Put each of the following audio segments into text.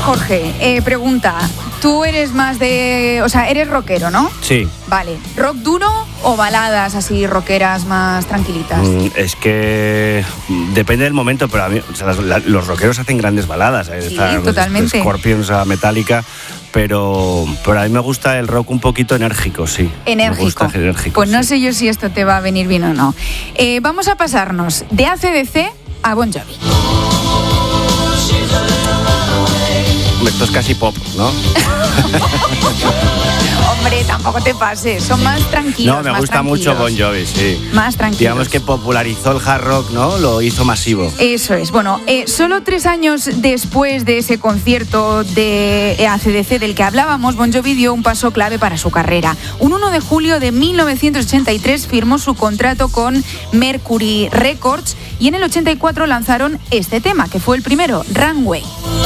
Jorge, pregunta. Tú eres más de... O sea, eres rockero, ¿no? Sí. Vale. ¿Rock duro o baladas así rockeras más tranquilitas? Es que depende del momento, pero a mí, o sea, los rockeros hacen grandes baladas. Sí, totalmente. Scorpions a Metallica, pero a mí me gusta el rock un poquito enérgico, sí. Enérgico. Me gusta enérgico. Pues no sé yo si esto te va a venir bien o no. Vamos a pasarnos de AC/DC a Bon Jovi. Esto es casi pop, ¿no? Hombre, tampoco te pases, son más tranquilos. No, me más gusta mucho Bon Jovi, sí. Más tranquilos. Digamos que popularizó el hard rock, ¿no? Lo hizo masivo. Eso es. Bueno, solo 3 años después de ese concierto de AC/DC del que hablábamos, Bon Jovi dio un paso clave para su carrera. Un 1 de julio de 1983 firmó su contrato con Mercury Records y en el 84 lanzaron este tema, que fue el primero, Runway.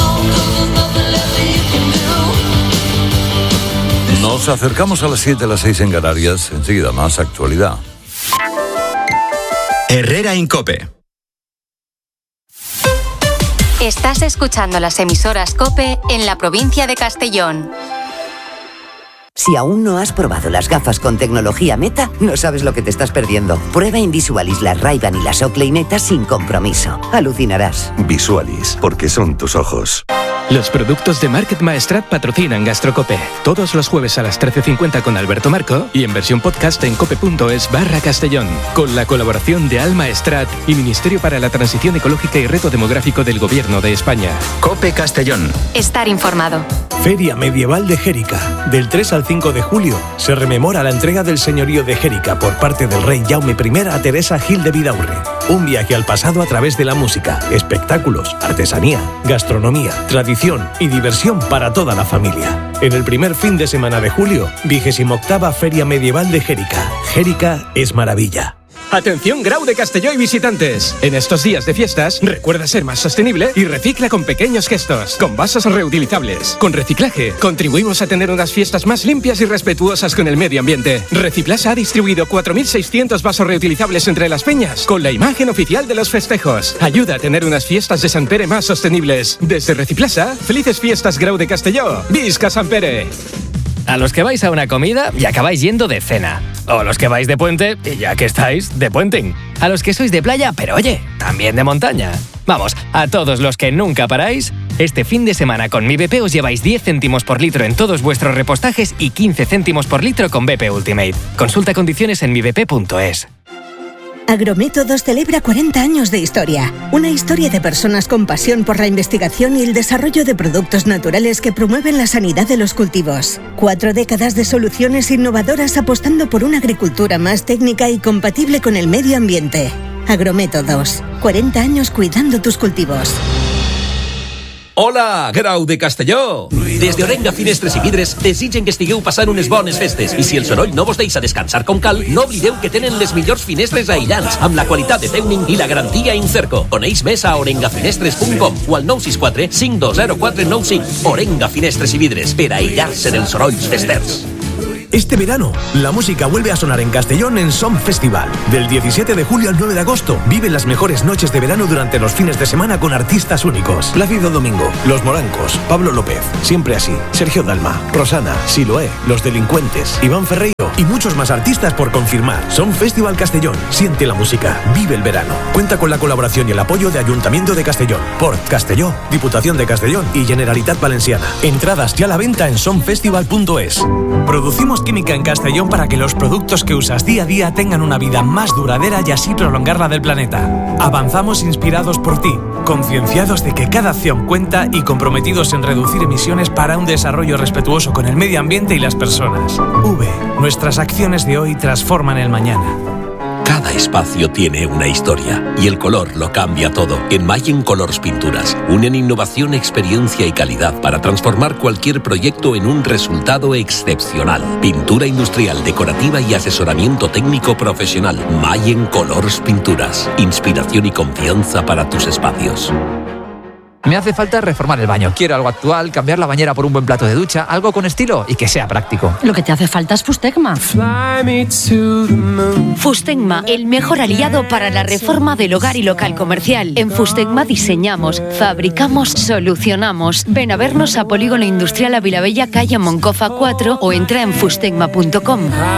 Nos acercamos a las 7, las 6 en Canarias. Enseguida más actualidad. Herrera en COPE. Estás escuchando las emisoras COPE en la provincia de Castellón. Si aún no has probado las gafas con tecnología Meta, no sabes lo que te estás perdiendo. Prueba Invisualis, las Ray-Ban y las Oakley Meta sin compromiso. Alucinarás. Visualis, porque son tus ojos. Los productos de Market Maestrat patrocinan Gastrocope. Todos los jueves a las 13:50 con Alberto Marco y en versión podcast en cope.es/Castellón. Con la colaboración de Al Maestrat y Ministerio para la Transición Ecológica y Reto Demográfico del Gobierno de España. COPE Castellón. Estar informado. Feria Medieval de Xèrica. Del 3 al 5 de julio se rememora la entrega del señorío de Xèrica por parte del rey Jaume I a Teresa Gil de Vidaurre. Un viaje al pasado a través de la música, espectáculos, artesanía, gastronomía, tradición y diversión para toda la familia. En el primer fin de semana de julio, 28ª Feria Medieval de Xèrica. Xèrica es maravilla. Atención Grau de Castelló y visitantes. En estos días de fiestas, recuerda ser más sostenible y recicla con pequeños gestos, con vasos reutilizables. Con reciclaje, contribuimos a tener unas fiestas más limpias y respetuosas con el medio ambiente. Reciplasa ha distribuido 4.600 vasos reutilizables entre las peñas, con la imagen oficial de los festejos. Ayuda a tener unas fiestas de Sant Pere más sostenibles. Desde Reciplasa, felices fiestas Grau de Castelló. ¡Visca Sant Pere! A los que vais a una comida y acabáis yendo de cena. O los que vais de puente y ya que estáis, de puenting. A los que sois de playa, pero oye, también de montaña. Vamos, a todos los que nunca paráis, este fin de semana con Mi BP os lleváis 10 céntimos por litro en todos vuestros repostajes y 15 céntimos por litro con BP Ultimate. Consulta condiciones en mibp.es. Agrométodos celebra 40 años de historia. Una historia de personas con pasión por la investigación y el desarrollo de productos naturales que promueven la sanidad de los cultivos. 4 décadas de soluciones innovadoras apostando por una agricultura más técnica y compatible con el medio ambiente. Agrométodos. 40 años cuidando tus cultivos. Hola, Grau de Castelló! Des d'Orenga Finestres i Vidres desitgen que estigueu passant unes bones festes i si el soroll no vos deixa descansar com cal, no oblideu que tenen les millors finestres aïllants amb la qualitat de Teuning i la garantia Incerco. Coneix més a orengafinestres.com o al 964 520495. Orenga Finestres i Vidres, per aïllar-se dels sorolls festers. Este verano, la música vuelve a sonar en Castellón en Som Festival. Del 17 de julio al 9 de agosto, vive las mejores noches de verano durante los fines de semana con artistas únicos. Plácido Domingo, Los Morancos, Pablo López, Siempre Así, Sergio Dalma, Rosana, Siloé, Los Delincuentes, Iván Ferreiro y muchos más artistas por confirmar. Som Festival Castellón. Siente la música, vive el verano. Cuenta con la colaboración y el apoyo de Ayuntamiento de Castellón, Port Castelló, Diputación de Castellón y Generalitat Valenciana. Entradas ya a la venta en somfestival.es. Producimos química en Castellón para que los productos que usas día a día tengan una vida más duradera y así prolongar la del planeta. Avanzamos inspirados por ti, concienciados de que cada acción cuenta y comprometidos en reducir emisiones para un desarrollo respetuoso con el medio ambiente y las personas. Nuestras acciones de hoy transforman el mañana. Cada espacio tiene una historia y el color lo cambia todo. En Mayen Colors Pinturas unen innovación, experiencia y calidad para transformar cualquier proyecto en un resultado excepcional. Pintura industrial, decorativa y asesoramiento técnico profesional. Mayen Colors Pinturas. Inspiración y confianza para tus espacios. Me hace falta reformar el baño. Quiero algo actual, cambiar la bañera por un buen plato de ducha, algo con estilo y que sea práctico. Lo que te hace falta es Fustecma. Fustecma, el mejor aliado para la reforma del hogar y local comercial. En Fustecma diseñamos, fabricamos, solucionamos. Ven a vernos a Polígono Industrial Avilabella, calle Moncofa 4 o entra en fustecma.com.